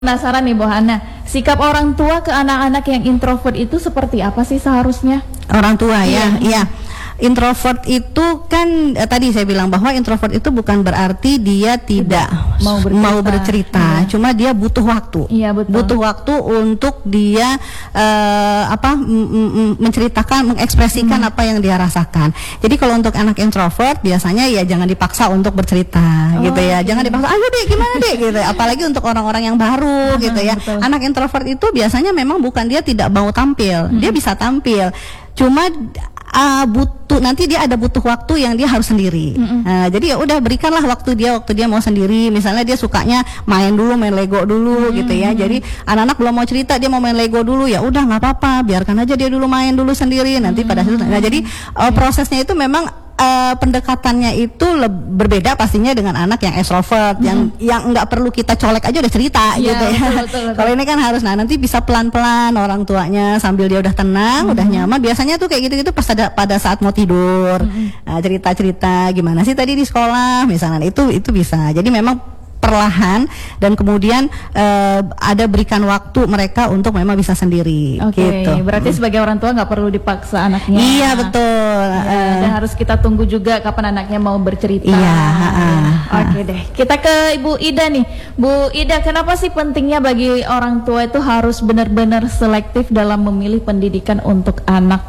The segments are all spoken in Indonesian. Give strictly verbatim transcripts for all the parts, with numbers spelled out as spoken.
Penasaran nih Bu Hana, sikap orang tua ke anak-anak yang introvert itu seperti apa sih seharusnya? Orang tua ya, Iya. iya. Introvert itu kan eh, tadi saya bilang bahwa introvert itu bukan berarti dia tidak, Tidak mau bercerita. mau bercerita, Iya. cuma dia butuh waktu. Iya, betul. Butuh waktu untuk dia eh, apa m- m- m- menceritakan, mengekspresikan Hmm. apa yang dia rasakan. Jadi kalau untuk anak introvert biasanya ya jangan dipaksa untuk bercerita Oh, gitu ya. oke. Jangan dipaksa, ayo deh gimana deh gitu. Apalagi untuk orang-orang yang baru Ah, gitu ya. betul. Anak introvert itu biasanya memang bukan dia tidak mau tampil, dia bisa tampil. Cuma uh, butuh nanti dia ada butuh waktu yang dia harus sendiri. Mm-mm. Nah, jadi ya udah berikanlah waktu dia waktu dia mau sendiri. Misalnya dia sukanya main dulu, main Lego dulu gitu ya. Jadi anak-anak belum mau cerita dia mau main Lego dulu, ya udah nggak apa-apa, biarkan aja dia dulu main dulu sendiri. Nanti pada situ. Nah, jadi uh, prosesnya itu memang Uh, pendekatannya itu leb- berbeda pastinya dengan anak yang extrovert, yang yang nggak perlu kita colek aja udah cerita Iya, gitu ya. betul, betul, betul. Kalau ini kan harus, nah nanti bisa pelan-pelan orang tuanya sambil dia udah tenang, udah nyaman. Biasanya tuh kayak gitu-gitu pas ada pada saat mau tidur, nah, cerita-cerita gimana sih tadi di sekolah, misalnya itu itu bisa. Jadi memang perlahan dan kemudian eh, ada berikan waktu mereka untuk memang bisa sendiri. Oke, Gitu. berarti sebagai orang tua nggak perlu dipaksa anaknya. Iya betul. Ya, Eh, dan harus kita tunggu juga kapan anaknya mau bercerita. Iya, ha, ha, ha. Oke deh, kita ke Ibu Ida nih. Bu Ida, kenapa sih pentingnya bagi orang tua itu harus benar-benar selektif dalam memilih pendidikan untuk anak?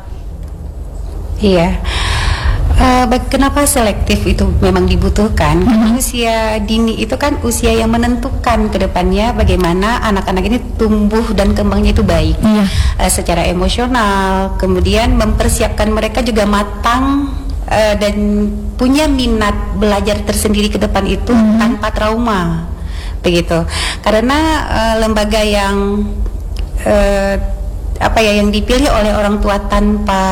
Iya. Eh, bag- kenapa selektif itu memang dibutuhkan? Karena usia dini itu kan usia yang menentukan ke depannya bagaimana anak-anak ini tumbuh dan kembangnya itu baik. Iya. Eh, secara emosional, kemudian mempersiapkan mereka juga matang eh, dan punya minat belajar tersendiri ke depan itu tanpa trauma. Begitu. Karena eh, lembaga yang eh, apa ya yang dipilih oleh orang tua tanpa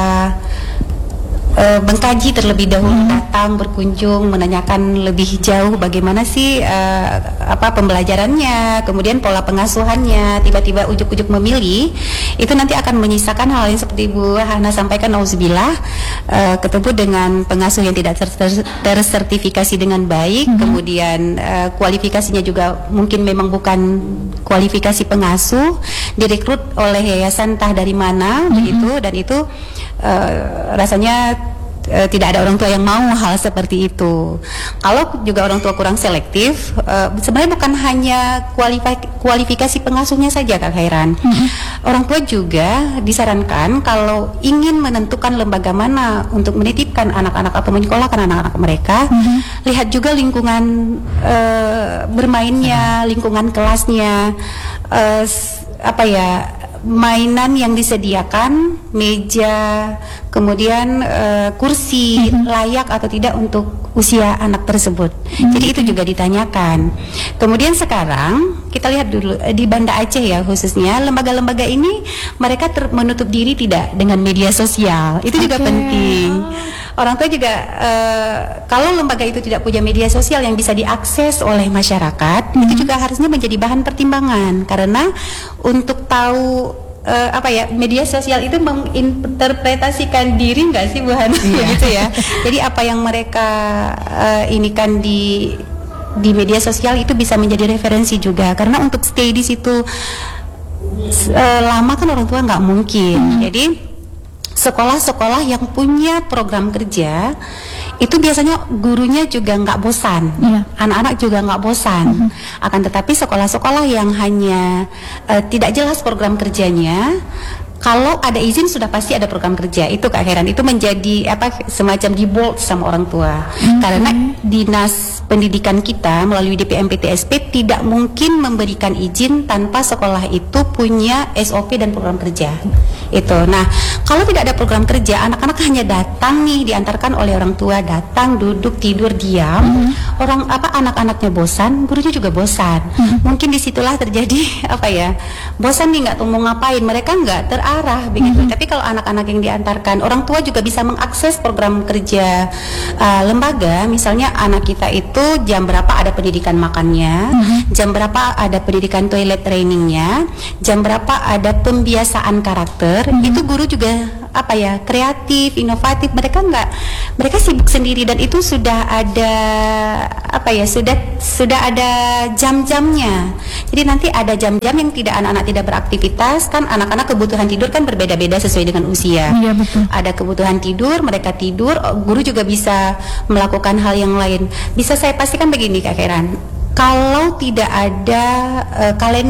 Uh, mengkaji terlebih dahulu, datang berkunjung menanyakan lebih jauh bagaimana sih uh, apa pembelajarannya, kemudian pola pengasuhannya, tiba-tiba ujuk-ujuk memilih, itu nanti akan menyisakan hal yang seperti Bu Hana sampaikan, nauzubillah, uh, ketemu dengan pengasuh yang tidak ter- ter- tersertifikasi dengan baik, kemudian uh, kualifikasinya juga mungkin memang bukan kualifikasi pengasuh, direkrut oleh yayasan entah dari mana, begitu, dan itu Uh, rasanya uh, tidak ada orang tua yang mau hal seperti itu. Kalau juga orang tua kurang selektif, uh, sebenarnya bukan hanya kualifi- kualifikasi pengasuhnya saja, Kak Khairan. Orang tua juga disarankan kalau ingin menentukan lembaga mana untuk menitipkan anak-anak atau menyekolahkan anak-anak mereka, lihat juga lingkungan uh, bermainnya, lingkungan kelasnya, uh, s- apa ya, mainan yang disediakan, meja, kemudian eh, kursi layak atau tidak untuk usia anak tersebut. Jadi itu juga ditanyakan. Kemudian sekarang kita lihat dulu eh, di Banda Aceh ya khususnya, lembaga-lembaga ini mereka ter- menutup diri tidak dengan media sosial. Itu juga Oke. penting. Orang tua juga eh, kalau lembaga itu tidak punya media sosial yang bisa diakses oleh masyarakat, itu juga harusnya menjadi bahan pertimbangan, karena untuk tahu eh, apa ya, media sosial itu menginterpretasikan diri nggak sih Bu Hana? Begitu ya. Jadi apa yang mereka eh, ini kan di di media sosial itu bisa menjadi referensi juga, karena untuk stay di situ eh, lama kan orang tua nggak mungkin. Jadi sekolah-sekolah yang punya program kerja itu biasanya gurunya juga nggak bosan, Iya. anak-anak juga nggak bosan. Akan tetapi sekolah-sekolah yang hanya eh, tidak jelas program kerjanya, kalau ada izin sudah pasti ada program kerja, itu Kak Heran, itu menjadi apa, semacam di bold sama orang tua. Karena dinas pendidikan kita melalui D P M P T S P tidak mungkin memberikan izin tanpa sekolah itu punya S O P dan program kerja. Itu. Nah, kalau tidak ada program kerja, anak-anak hanya datang nih, diantarkan oleh orang tua, datang, duduk, tidur, diam. Orang apa anak-anaknya bosan, gurunya juga bosan. Mungkin disitulah terjadi apa ya, bosan nih, nggak tahu mau ngapain, mereka nggak terarah begitu. Tapi kalau anak-anak yang diantarkan, orang tua juga bisa mengakses program kerja uh, lembaga. Misalnya anak kita itu jam berapa ada pendidikan makannya, jam berapa ada pendidikan toilet trainingnya, jam berapa ada pembiasaan karakter. Itu guru juga apa ya, kreatif, inovatif. Mereka nggak, mereka sibuk sendiri, dan itu sudah ada apa ya, sudah sudah ada jam-jamnya. Jadi nanti ada jam-jam yang tidak, anak-anak tidak beraktivitas, kan anak-anak kebutuhan tidur kan berbeda-beda sesuai dengan usia. Iya, betul. Ada kebutuhan tidur, mereka tidur, guru juga bisa melakukan hal yang lain. Bisa saya pastikan begini Kak Keran, kalau tidak ada uh, kalender